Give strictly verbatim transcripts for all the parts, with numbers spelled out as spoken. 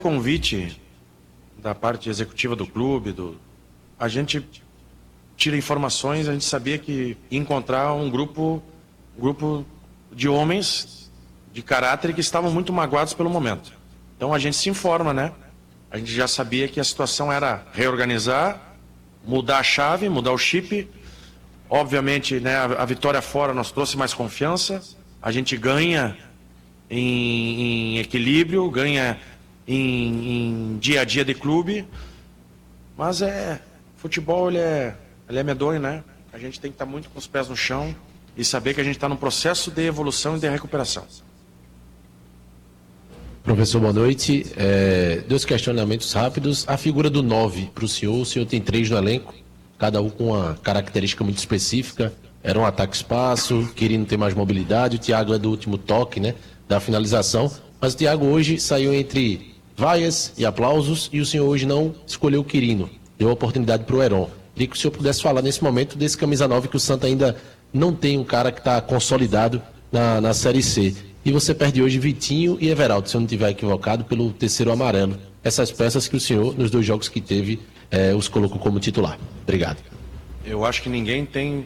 convite da parte executiva do clube, do... a gente tira informações, a gente sabia que ia encontrar um grupo, um grupo de homens de caráter que estavam muito magoados pelo momento. Então a gente se informa, né? A gente já sabia que a situação era reorganizar, mudar a chave, mudar o chip. Obviamente, né, a, a vitória fora nos trouxe mais confiança. A gente ganha em, em equilíbrio, ganha em, em dia a dia de clube. Mas é futebol, ele é, ele é medonho, né? A gente tem que estar muito com os pés no chão e saber que a gente está num processo de evolução e de recuperação. Professor, boa noite. É, dois questionamentos rápidos. A figura do nove para o senhor, o senhor tem três no elenco, cada um com uma característica muito específica. Era um ataque-espaço, querendo ter mais mobilidade. O Thiago é do último toque, né, da finalização. Mas o Thiago hoje saiu entre vaias e aplausos e o senhor hoje não escolheu o Quirino. Deu a oportunidade para o Heron. Queria que o senhor pudesse falar nesse momento desse camisa nove que o Santa ainda não tem um cara que está consolidado na, na Série C. E você perde hoje Vitinho e Everaldo, se eu não estiver equivocado, pelo terceiro amarelo. Essas peças que o senhor, nos dois jogos que teve, eh, os colocou como titular. Obrigado. Eu acho que ninguém tem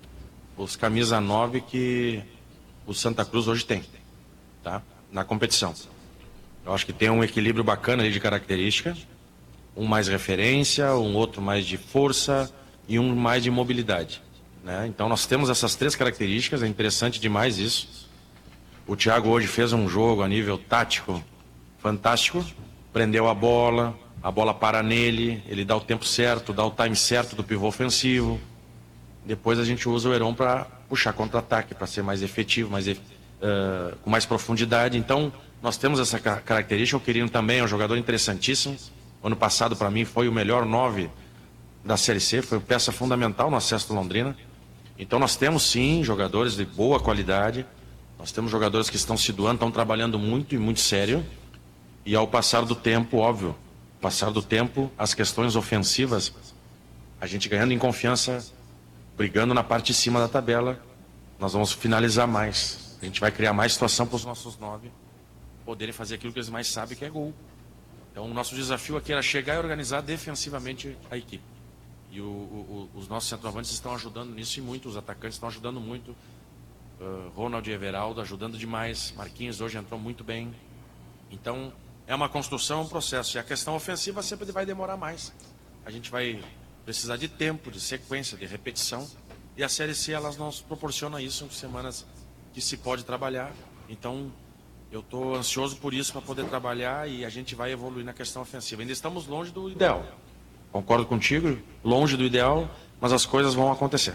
os camisa nove que o Santa Cruz hoje tem, tá? Na competição. Eu acho que tem um equilíbrio bacana ali de característica. Um mais referência, um outro mais de força e um mais de mobilidade, né? Então nós temos essas três características, é interessante demais isso. O Thiago hoje fez um jogo a nível tático fantástico, prendeu a bola, a bola para nele, ele dá o tempo certo, dá o time certo do pivô ofensivo. Depois a gente usa o Heron para puxar contra-ataque, para ser mais efetivo, mais, uh, com mais profundidade. Então nós temos essa característica. O Quirino também é um jogador interessantíssimo. Ano passado, para mim, foi o melhor nove da Série C, foi peça fundamental no acesso do Londrina. Então nós temos sim jogadores de boa qualidade. Nós temos jogadores que estão se doando, estão trabalhando muito e muito sério. E ao passar do tempo, óbvio, passar do tempo, as questões ofensivas, a gente ganhando em confiança, brigando na parte de cima da tabela, nós vamos finalizar mais. A gente vai criar mais situação para os nossos nove poderem fazer aquilo que eles mais sabem, que é gol. Então o nosso desafio aqui era chegar e organizar defensivamente a equipe. E o, o, os nossos centroavantes estão ajudando nisso e muito, os atacantes estão ajudando muito. Uh, Ronald e Everaldo ajudando demais. Marquinhos hoje entrou muito bem. Então é uma construção, um processo. E a questão ofensiva sempre vai demorar mais. A gente vai precisar de tempo, de sequência, de repetição. E a Série C, elas nos proporciona isso em semanas que se pode trabalhar. Então eu estou ansioso por isso, para poder trabalhar, e a gente vai evoluir na questão ofensiva. Ainda estamos longe do ideal. Concordo contigo, longe do ideal, mas as coisas vão acontecer.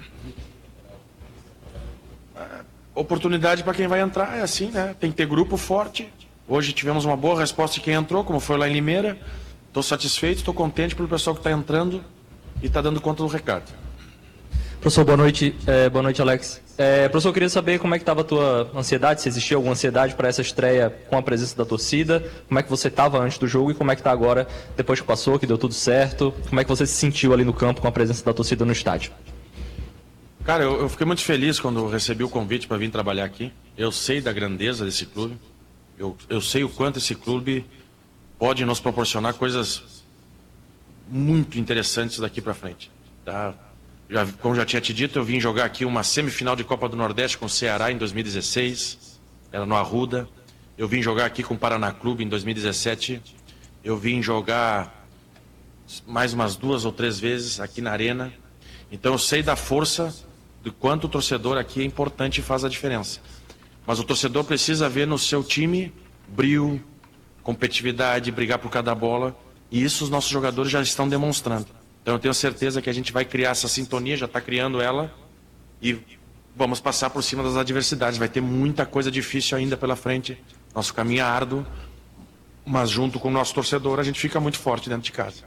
Oportunidade para quem vai entrar é assim, né? Tem que ter grupo forte. Hoje tivemos uma boa resposta de quem entrou, como foi lá em Limeira. Estou satisfeito, estou contente pelo pessoal que está entrando e está dando conta do recado. Professor, boa noite. É, boa noite, Alex. É, professor, eu queria saber como é que estava a tua ansiedade, se existia alguma ansiedade para essa estreia com a presença da torcida, como é que você estava antes do jogo e como é que está agora, depois que passou, que deu tudo certo, como é que você se sentiu ali no campo com a presença da torcida no estádio? Cara, eu, eu fiquei muito feliz quando recebi o convite para vir trabalhar aqui. Eu sei da grandeza desse clube, eu, eu sei o quanto esse clube pode nos proporcionar coisas muito interessantes daqui para frente, tá? Já, como já tinha te dito, eu vim jogar aqui uma semifinal de Copa do Nordeste com o Ceará em dois mil e dezesseis, era no Arruda. Eu vim jogar aqui com o Paraná Clube em dois mil e dezessete. Eu vim jogar mais umas duas ou três vezes aqui na Arena. Então eu sei da força, do quanto o torcedor aqui é importante e faz a diferença. Mas o torcedor precisa ver no seu time brio, competitividade, brigar por cada bola. E isso os nossos jogadores já estão demonstrando. Então eu tenho certeza que a gente vai criar essa sintonia, já está criando ela, e vamos passar por cima das adversidades. Vai ter muita coisa difícil ainda pela frente. Nosso caminho é árduo, mas junto com o nosso torcedor a gente fica muito forte dentro de casa.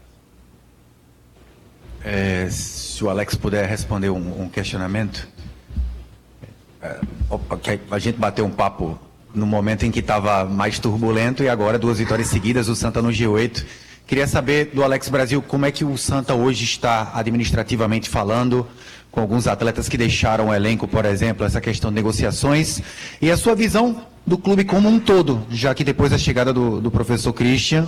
É, se o Alex puder responder um, um questionamento. É, a gente bateu um papo no momento em que estava mais turbulento e agora duas vitórias seguidas, o Santa no G oito. Queria saber do Alex Brasil como é que o Santa hoje está administrativamente falando, com alguns atletas que deixaram o elenco, por exemplo, essa questão de negociações, e a sua visão do clube como um todo, já que depois da chegada do, do professor Christian,